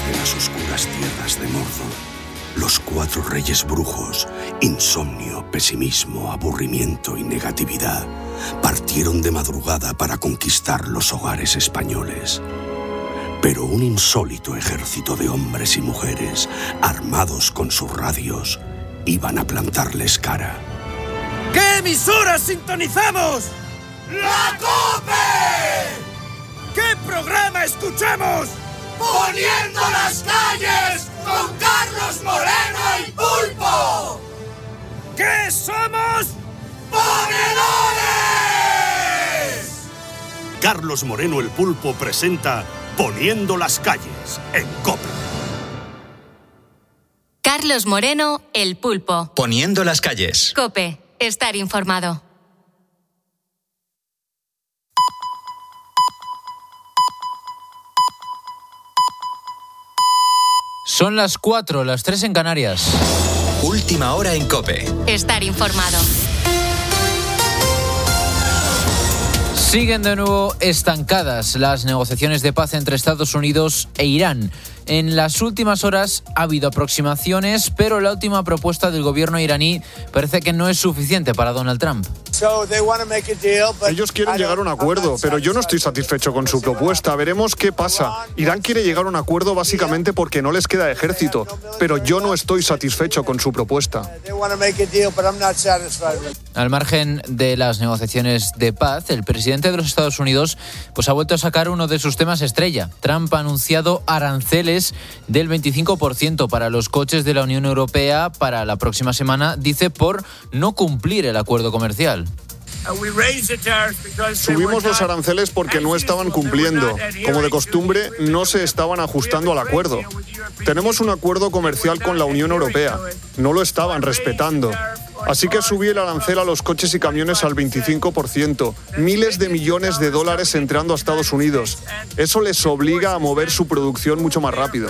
de las oscuras tierras de Mordor, los 4 reyes brujos, insomnio, pesimismo, aburrimiento y negatividad, partieron de madrugada para conquistar los hogares españoles. Pero un insólito ejército de hombres y mujeres, armados con sus radios, iban a plantarles cara. ¿Qué emisora sintonizamos? ¡La COPE! ¿Qué programa escuchamos? ¡Poniendo las calles con Carlos Moreno el Pulpo! ¿Qué somos? ¡Ponedores! Carlos Moreno el Pulpo presenta Poniendo las calles en COPE. Carlos Moreno el Pulpo. Poniendo las calles. COPE. Estar informado. Son las 4, las 3 en Canarias. Última hora en COPE. Estar informado. Siguen de nuevo estancadas las negociaciones de paz entre Estados Unidos e Irán. En las últimas horas ha habido aproximaciones, pero la última propuesta del gobierno iraní parece que no es suficiente para Donald Trump. Ellos quieren llegar a un acuerdo, pero yo no estoy satisfecho con su propuesta. Veremos qué pasa. Irán quiere llegar a un acuerdo básicamente porque no les queda ejército, pero yo no estoy satisfecho con su propuesta. Al margen de las negociaciones de paz, el presidente de los Estados Unidos ha vuelto a sacar uno de sus temas estrella. Trump ha anunciado aranceles del 25% para los coches de la Unión Europea para la próxima semana, dice, por no cumplir el acuerdo comercial. Subimos los aranceles porque no estaban cumpliendo. Como de costumbre, no se estaban ajustando al acuerdo. Tenemos un acuerdo comercial con la Unión Europea. No lo estaban respetando. Así que subí el arancel a los coches y camiones al 25%. Miles de millones de dólares entrando a Estados Unidos. Eso les obliga a mover su producción mucho más rápido.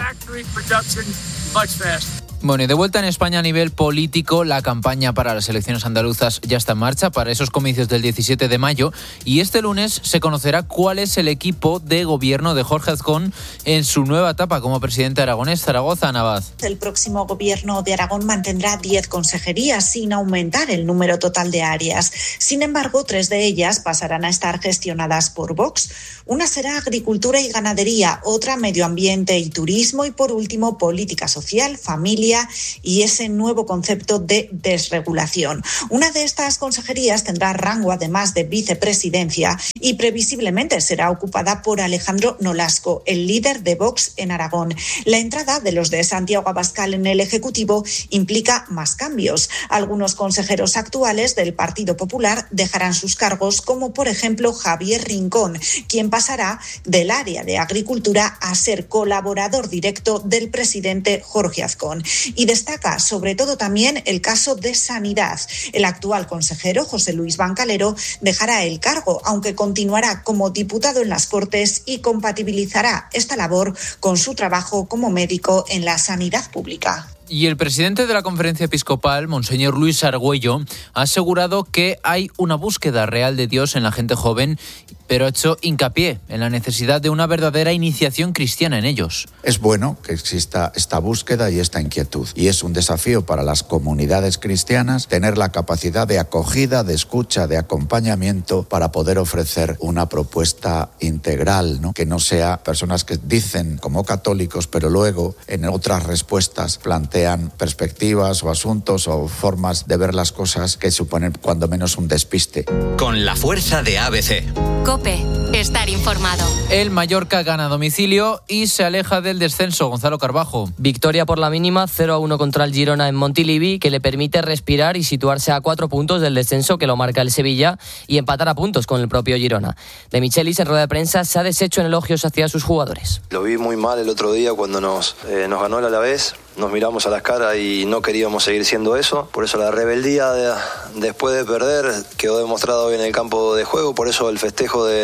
Bueno, y de vuelta en España a nivel político, la campaña para las elecciones andaluzas ya está en marcha para esos comicios del 17 de mayo y este lunes se conocerá cuál es el equipo de gobierno de Jorge Azcón en su nueva etapa como presidente aragonés. Zaragoza, Navad. El próximo gobierno de Aragón mantendrá 10 consejerías sin aumentar el número total de áreas. Sin embargo, 3 de ellas pasarán a estar gestionadas por Vox. Una será agricultura y ganadería, otra medio ambiente y turismo y por último política social, familia y ese nuevo concepto de desregulación. Una de estas consejerías tendrá rango además de vicepresidencia y previsiblemente será ocupada por Alejandro Nolasco, el líder de Vox en Aragón. La entrada de los de Santiago Abascal en el Ejecutivo implica más cambios. Algunos consejeros actuales del Partido Popular dejarán sus cargos, como por ejemplo Javier Rincón, quien pasará del área de Agricultura a ser colaborador directo del presidente Jorge Azcón. Y destaca sobre todo también el caso de Sanidad. El actual consejero, José Luis Bancalero, dejará el cargo, aunque continuará como diputado en las Cortes y compatibilizará esta labor con su trabajo como médico en la sanidad pública. Y el presidente de la Conferencia Episcopal, Monseñor Luis Argüello, ha asegurado que hay una búsqueda real de Dios en la gente joven, pero ha hecho hincapié en la necesidad de una verdadera iniciación cristiana en ellos. Es bueno que exista esta búsqueda y esta inquietud. Y es un desafío para las comunidades cristianas tener la capacidad de acogida, de escucha, de acompañamiento para poder ofrecer una propuesta integral, ¿no? Que no sea personas que dicen como católicos, pero luego en otras respuestas plantean perspectivas o asuntos o formas de ver las cosas que suponen cuando menos un despiste. Con la fuerza de ABC. COPE. Estar informado. El Mallorca gana a domicilio y se aleja del descenso. Gonzalo Carbajo. Victoria por la mínima, 0-1 contra el Girona en Montilivi, que le permite respirar y situarse a 4 puntos del descenso que lo marca el Sevilla y empatar a puntos con el propio Girona. De Michelis en rueda de prensa se ha deshecho en elogios hacia sus jugadores. Lo vi muy mal el otro día cuando nos ganó el Alavés. Nos miramos a las caras y no queríamos seguir siendo eso. Por eso la rebeldía después de perder quedó demostrado hoy en el campo de juego. Por eso el festejo de los chicos.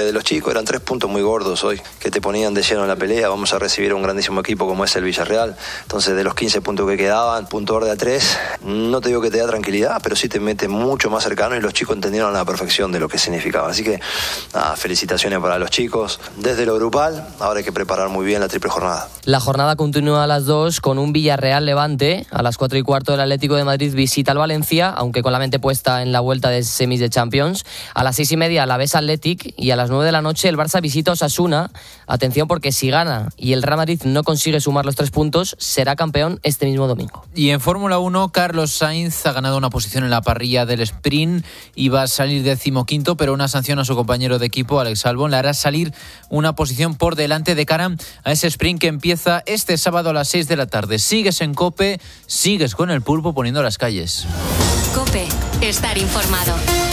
Atlético. Eran 3 puntos muy gordos hoy, que te ponían de lleno en la pelea. Vamos a recibir a un grandísimo equipo como es el Villarreal. Entonces, de los 15 puntos que quedaban, punto verde a 3, no te digo que te da tranquilidad, pero sí te mete mucho más cercano y los chicos entendieron a la perfección de lo que significaba. Así que, felicitaciones para los chicos. Desde lo grupal, ahora hay que preparar muy bien la triple jornada. La jornada continúa a las 2 con un Villarreal-Levante. A las 4:15 el Atlético de Madrid visita al Valencia, aunque con la mente puesta en la vuelta de semis de Champions. A las 6:30 la Alavés Athletic y a las 9 de la noche el Barça visita a Osasuna. Atención, porque si gana y el Real Madrid no consigue sumar los 3 puntos, será campeón este mismo domingo. Y en Fórmula 1, Carlos Sainz ha ganado una posición en la parrilla del sprint y va a salir 15º, pero una sanción a su compañero de equipo, Alex Albon, le hará salir una posición por delante de cara a ese sprint que empieza este sábado a las 6 de la tarde. Sigues en COPE, sigues con el Pulpo poniendo las calles. COPE, estar informado.